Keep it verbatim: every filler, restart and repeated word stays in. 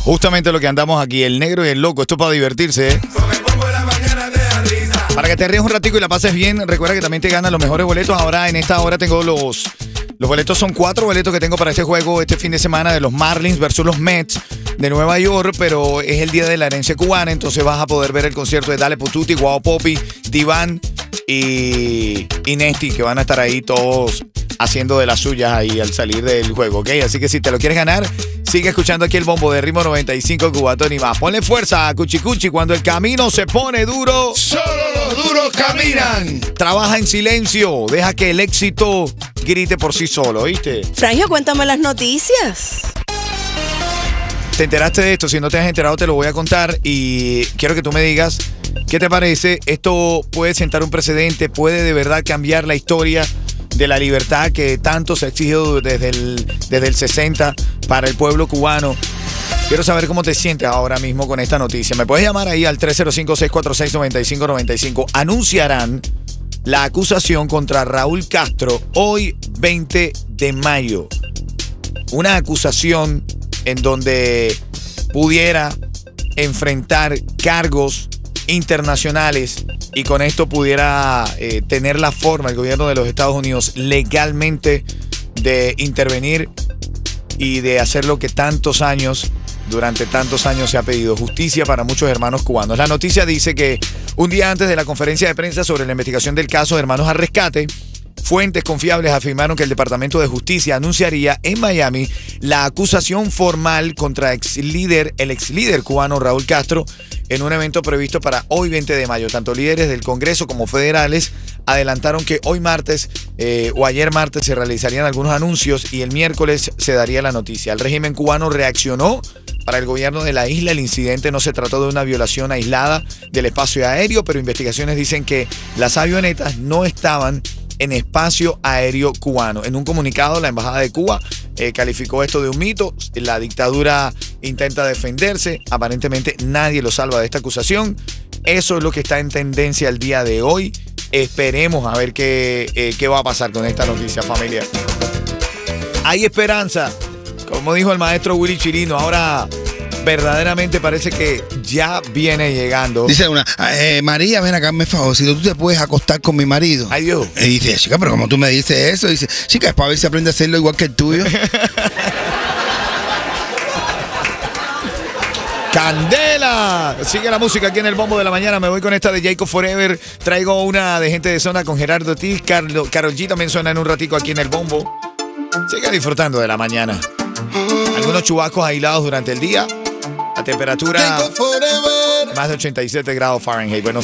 Justamente lo que andamos aquí, el negro y el loco. Esto es para divertirse, ¿eh? Para que te rías un ratico y la pases bien, recuerda que también te ganan los mejores boletos. Ahora en esta hora tengo los... Los boletos son cuatro boletos que tengo para este juego este fin de semana de los Marlins versus los Mets de Nueva York, pero es el día de la herencia cubana, entonces vas a poder ver el concierto de Dale Pututi, Guau Popi, Diván y, y Nesti, que van a estar ahí todos haciendo de las suyas ahí al salir del juego, ¿ok? Así que si te lo quieres ganar, sigue escuchando aquí el bombo de Ritmo noventa y cinco Cubatón y más. Ponle fuerza a Cuchi Cuchi cuando el camino se pone duro. Solo los duros caminan. Trabaja en silencio, deja que el éxito grite por sí solo, ¿viste? Frangio, cuéntame las noticias. ¿Te enteraste de esto? Si no te has enterado, te lo voy a contar y quiero que tú me digas qué te parece. Esto puede sentar un precedente, puede de verdad cambiar la historia de la libertad que tanto se ha exigido desde el, desde el sesenta para el pueblo cubano. Quiero saber cómo te sientes ahora mismo con esta noticia. Me puedes llamar ahí al tres cero cinco, seis cuatro seis, nueve cinco nueve cinco. Anunciarán la acusación contra Raúl Castro hoy, veinte de mayo. Una acusación en donde pudiera enfrentar cargos internacionales y con esto pudiera eh, tener la forma el gobierno de los Estados Unidos legalmente de intervenir y de hacer lo que tantos años, durante tantos años se ha pedido, justicia para muchos hermanos cubanos. La noticia dice que un día antes de la conferencia de prensa sobre la investigación del caso de Hermanos al Rescate, fuentes confiables afirmaron que el Departamento de Justicia anunciaría en Miami la acusación formal contra ex líder, el ex líder cubano Raúl Castro en un evento previsto para hoy veinte de mayo. Tanto líderes del Congreso como federales adelantaron que hoy martes eh, o ayer martes se realizarían algunos anuncios y el miércoles se daría la noticia. El régimen cubano reaccionó. Para el gobierno de la isla, el incidente no se trató de una violación aislada del espacio aéreo, pero investigaciones dicen que las avionetas no estaban en espacio aéreo cubano. En un comunicado, la Embajada de Cuba eh, calificó esto de un mito. La dictadura intenta defenderse. Aparentemente nadie lo salva de esta acusación. Eso es lo que está en tendencia el día de hoy. Esperemos a ver qué, eh, qué va a pasar con esta noticia, familia. Hay esperanza. Como dijo el maestro Willy Chirino, ahora verdaderamente parece que ya viene llegando. Dice una, eh, María, ven acá, me favor, si tú te puedes acostar con mi marido. Ay, Dios. Y dice, chica, pero como tú me dices eso, dice, chica, es para ver si aprende a hacerlo igual que el tuyo. ¡Candela! Sigue la música aquí en el bombo de la mañana. Me voy con esta de Jacob Forever. Traigo una de Gente de Zona con Gerardo Ortiz. Carlo, Karol G también suena en un ratico aquí en el bombo. Sigue disfrutando de la mañana. Algunos chubascos aislados durante el día. La temperatura más de ochenta y siete grados Fahrenheit. Buenos